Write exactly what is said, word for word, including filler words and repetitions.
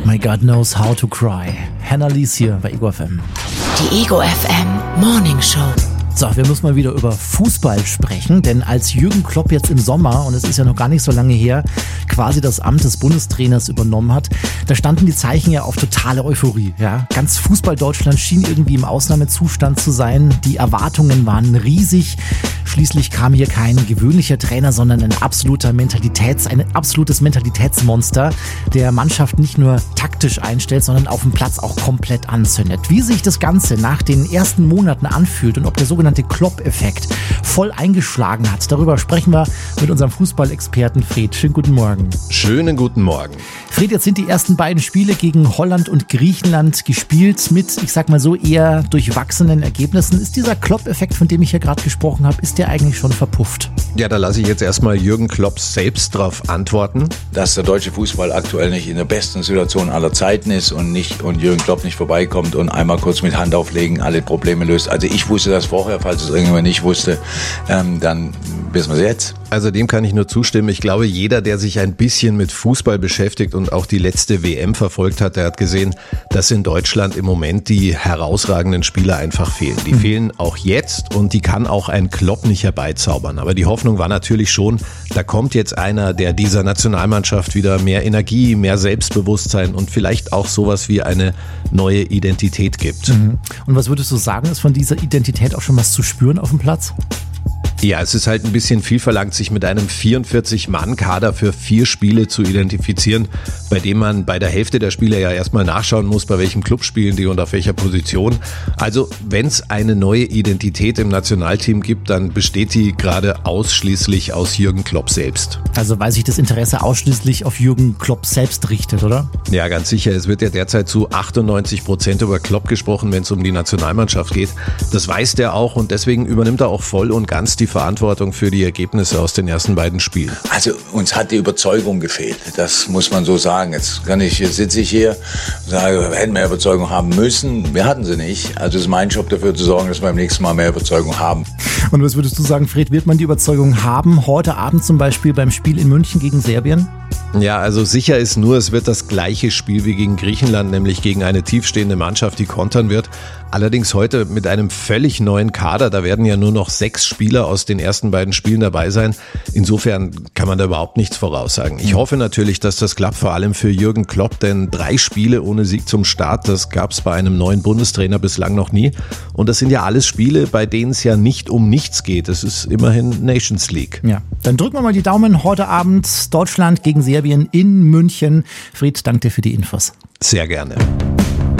My God knows how to cry. Hannah Lees hier bei Ego F M. Die Ego F M Morning Show. So, wir müssen mal wieder über Fußball sprechen, denn als Jürgen Klopp jetzt im Sommer, und es ist ja noch gar nicht so lange her, quasi das Amt des Bundestrainers übernommen hat, da standen die Zeichen ja auf totale Euphorie. Ja? Ganz Fußball-Deutschland schien irgendwie im Ausnahmezustand zu sein. Die Erwartungen waren riesig. Schließlich kam hier kein gewöhnlicher Trainer, sondern ein absoluter Mentalitäts, ein absolutes Mentalitätsmonster, der Mannschaft nicht nur taktisch einstellt, sondern auf dem Platz auch komplett anzündet. Wie sich das Ganze nach den ersten Monaten anfühlt und ob der sogenannte Klopp-Effekt voll eingeschlagen hat, darüber sprechen wir mit unserem Fußballexperten Fred. Schönen guten Morgen. Schönen guten Morgen. Fred, jetzt sind die ersten beiden Spiele gegen Holland und Griechenland gespielt mit, ich sag mal so, eher durchwachsenen Ergebnissen. Ist dieser Klopp-Effekt, von dem ich hier gerade gesprochen habe, ist der eigentlich schon verpufft? Ja, da lasse ich jetzt erstmal Jürgen Klopp selbst drauf antworten. Dass der deutsche Fußball aktuell nicht in der besten Situation aller Zeiten ist und nicht und Jürgen Klopp nicht vorbeikommt und einmal kurz mit Hand auflegen alle Probleme löst. Also ich wusste das vorher, falls es irgendjemand nicht wusste, ähm, dann wissen wir es jetzt. Also dem kann ich nur zustimmen. Ich glaube, jeder, der sich ein bisschen mit Fußball beschäftigt und auch die letzte W M verfolgt hat, der hat gesehen, dass in Deutschland im Moment die herausragenden Spieler einfach fehlen. Die mhm. fehlen auch jetzt und die kann auch ein Klopp nicht herbeizaubern. Aber die Hoffnung war natürlich schon, da kommt jetzt einer, der dieser Nationalmannschaft wieder mehr Energie, mehr Selbstbewusstsein und vielleicht auch sowas wie eine neue Identität gibt. Mhm. Und was würdest du sagen, ist von dieser Identität auch schon was zu spüren auf dem Platz? Ja, es ist halt ein bisschen viel verlangt, sich mit einem vierundvierzig-Mann-Kader für vier Spiele zu identifizieren, bei dem man bei der Hälfte der Spieler ja erstmal nachschauen muss, bei welchem Club spielen die und auf welcher Position. Also wenn es eine neue Identität im Nationalteam gibt, dann besteht die gerade ausschließlich aus Jürgen Klopp selbst. Also weil sich das Interesse ausschließlich auf Jürgen Klopp selbst richtet, oder? Ja, ganz sicher. Es wird ja derzeit zu achtundneunzig Prozent über Klopp gesprochen, wenn es um die Nationalmannschaft geht. Das weiß der auch und deswegen übernimmt er auch voll und ganz die Verantwortung für die Ergebnisse aus den ersten beiden Spielen. Also uns hat die Überzeugung gefehlt, das muss man so sagen. Jetzt kann ich, jetzt sitze ich hier und sage, wir hätten mehr Überzeugung haben müssen. Wir hatten sie nicht. Also es ist mein Job dafür zu sorgen, dass wir beim nächsten Mal mehr Überzeugung haben. Und was würdest du sagen, Fred, wird man die Überzeugung haben, heute Abend zum Beispiel beim Spiel in München gegen Serbien? Ja, also sicher ist nur, es wird das gleiche Spiel wie gegen Griechenland, nämlich gegen eine tiefstehende Mannschaft, die kontern wird. Allerdings heute mit einem völlig neuen Kader, da werden ja nur noch sechs Spieler aus den ersten beiden Spielen dabei sein. Insofern kann man da überhaupt nichts voraussagen. Ich hoffe natürlich, dass das klappt, vor allem für Jürgen Klopp, denn drei Spiele ohne Sieg zum Start, das gab es bei einem neuen Bundestrainer bislang noch nie. Und das sind ja alles Spiele, bei denen es ja nicht um nichts geht. Es ist immerhin Nations League. Ja, dann drücken wir mal die Daumen heute Abend. Deutschland gegen Serbien in München. Fred, danke dir für die Infos. Sehr gerne.